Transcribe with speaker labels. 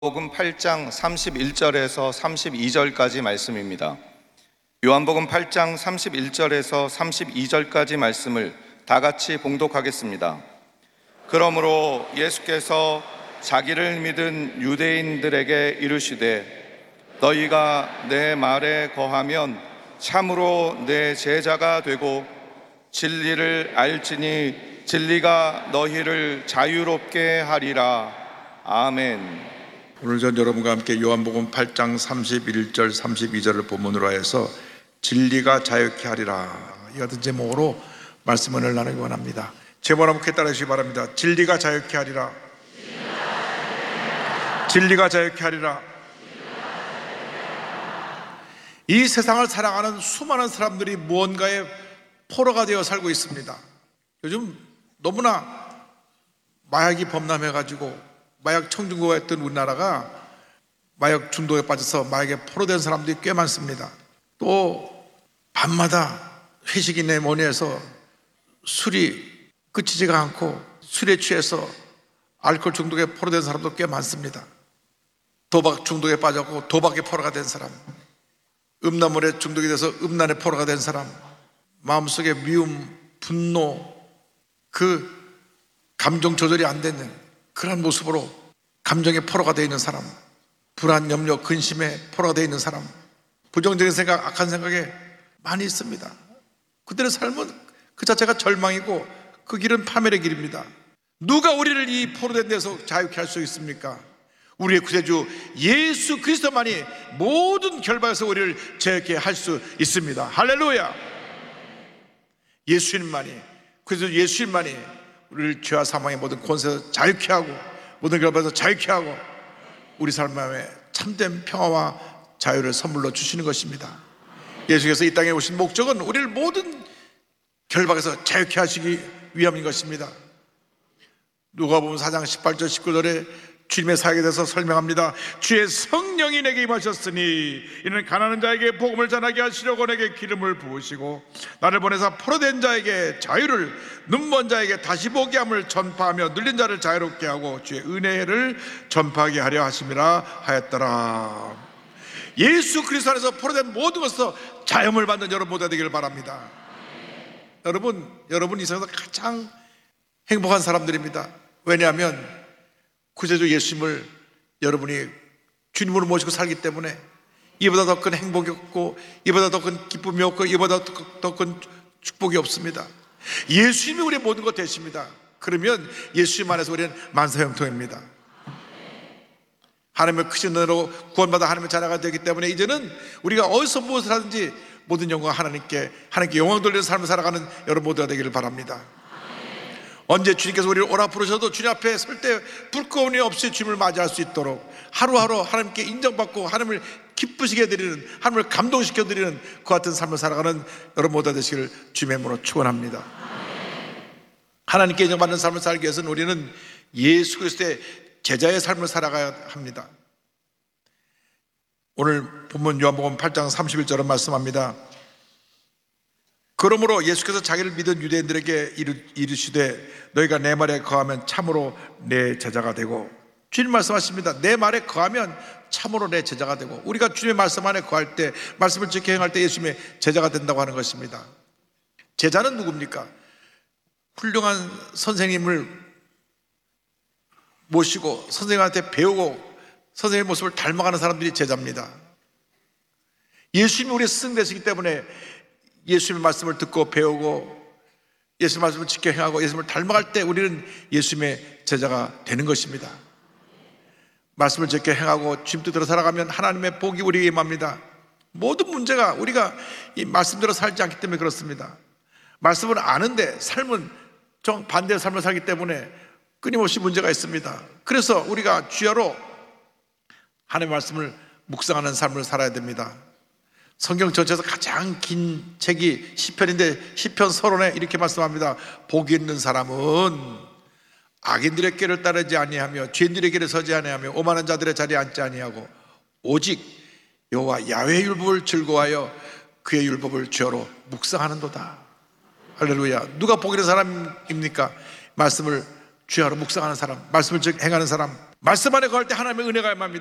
Speaker 1: 요한복음 8장 31절에서 32절까지 말씀입니다. 요한복음 8장 31절에서 32절까지 말씀을 다 같이 봉독하겠습니다. 그러므로 예수께서 자기를 믿은 유대인들에게 이르시되 너희가 내 말에 거하면 참으로 내 제자가 되고 진리를 알지니 진리가 너희를 자유롭게 하리라. 아멘.
Speaker 2: 오늘 전 여러분과 함께 요한복음 8장 31절 32절을 본문으로 하여서 진리가 자유케 하리라 이 같은 제목으로 말씀을 나누기 원합니다. 제목 한번 크게 따라주시기 바랍니다. 진리가 자유케 하리라. 진리가 자유케 하리라. 이 세상을 살아가는 수많은 사람들이 무언가에 포로가 되어 살고 있습니다. 요즘 너무나 마약이 범람해가지고 마약 청중국가 했던 우리나라가 마약 중독에 빠져서 마약에 포로된 사람들이 꽤 많습니다. 또 밤마다 회식이네 뭐니 해서 술이 그치지가 않고 술에 취해서 알코올 중독에 포로된 사람도 꽤 많습니다. 도박 중독에 빠졌고 도박에 포로가 된 사람, 음란물에 중독이 돼서 음란에 포로가 된 사람, 마음속에 미움, 분노, 그 감정 조절이 안 되는 그런 모습으로 감정의 포로가 되어 있는 사람, 불안, 염려, 근심에 포로가 되어 있는 사람, 부정적인 생각, 악한 생각에 많이 있습니다. 그들의 삶은 그 자체가 절망이고 그 길은 파멸의 길입니다. 누가 우리를 이 포로된 데서 자유케 할 수 있습니까? 우리의 구세주 예수 그리스도만이 모든 결박에서 우리를 자유케 할 수 있습니다. 할렐루야. 예수님만이, 그래서 예수님만이 우리를 죄와 사망의 모든 권세에서 자유케 하고 모든 결박에서 자유케 하고 우리 삶에 참된 평화와 자유를 선물로 주시는 것입니다. 예수께서 이 땅에 오신 목적은 우리를 모든 결박에서 자유케 하시기 위함인 것입니다. 누가복음 4장 18절 19절에 주님의 사역에 대해서 설명합니다. 주의 성령이 내게 임하셨으니 이는 가난한 자에게 복음을 전하게 하시려고 내게 기름을 부으시고 나를 보내사 포로된 자에게 자유를, 눈먼 자에게 다시 보게 함을 전파하며 눌린 자를 자유롭게 하고 주의 은혜를 전파하게 하려 하심이라 하였더라. 예수 그리스도 안에서 포로된 모든 것에서 자유를 받는 여러분 모두가 되기를 바랍니다. 여러분 이 세상에서 가장 행복한 사람들입니다. 왜냐하면 구세주 예수님을 여러분이 주님으로 모시고 살기 때문에 이보다 더 큰 행복이 없고 이보다 더 큰 기쁨이 없고 이보다 더 큰 축복이 없습니다. 예수님이 우리의 모든 것 되십니다. 그러면 예수님 안에서 우리는 만사형통입니다. 하나님의 크신 은혜로 구원받아 하나님의 자녀가 되기 때문에 이제는 우리가 어디서 무엇을 하든지 모든 영광 하나님께 영광 돌리는 삶을 살아가는 여러분 모두가 되기를 바랍니다. 언제 주님께서 우리를 오라 부르셔도 주님 앞에 설 때 불꺼움이 없이 주님을 맞이할 수 있도록 하루하루 하나님께 인정받고 하나님을 기쁘시게 드리는, 하나님을 감동시켜 드리는 그 같은 삶을 살아가는 여러분 모두가 되시기를 주님의 이름으로 축원합니다. 하나님께 인정받는 삶을 살기 위해서는 우리는 예수 그리스도의 제자의 삶을 살아가야 합니다. 오늘 본문 요한복음 8장 31절은 말씀합니다. 그러므로 예수께서 자기를 믿은 유대인들에게 이르시되 너희가 내 말에 거하면 참으로 내 제자가 되고, 주님 말씀하십니다. 내 말에 거하면 참으로 내 제자가 되고, 우리가 주님의 말씀 안에 거할 때, 말씀을 지켜 행할 때 예수님의 제자가 된다고 하는 것입니다. 제자는 누굽니까? 훌륭한 선생님을 모시고 선생님한테 배우고 선생님의 모습을 닮아가는 사람들이 제자입니다. 예수님이 우리의 스승 되시기 때문에 예수님의 말씀을 듣고 배우고 예수님의 말씀을 지켜 행하고 예수님을 닮아갈 때 우리는 예수님의 제자가 되는 것입니다. 말씀을 지켜 행하고 주님 뜻대로 살아가면 하나님의 복이 우리에게 임합니다. 모든 문제가 우리가 이 말씀대로 살지 않기 때문에 그렇습니다. 말씀을 아는데 삶은 정반대의 삶을 살기 때문에 끊임없이 문제가 있습니다. 그래서 우리가 주야로 하나님의 말씀을 묵상하는 삶을 살아야 됩니다. 성경 전체에서 가장 긴 책이 시편인데 시편 서론에 이렇게 말씀합니다. 복이 있는 사람은 악인들의 길을 따르지 아니하며 죄인들의 길에 서지 아니하며 오만한 자들의 자리에 앉지 아니하고 오직 여호와 야훼의 율법을 즐거워하여 그의 율법을 주야로 묵상하는도다. 할렐루야. 누가 복 있는 사람입니까? 말씀을 주야로 묵상하는 사람, 말씀을 즉 행하는 사람. 말씀 안에 거할 때 하나님의 은혜가 임합니다.